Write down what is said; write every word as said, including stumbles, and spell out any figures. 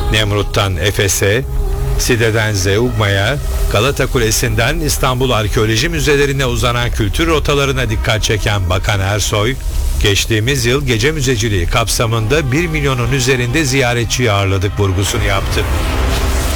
Nemrut'tan Efes'e, Side'den Zeugma'ya, Galata Kulesi'nden İstanbul Arkeoloji Müzelerine uzanan kültür rotalarına dikkat çeken Bakan Ersoy, geçtiğimiz yıl gece müzeciliği kapsamında bir milyonun üzerinde ziyaretçi ağırladık vurgusunu yaptı.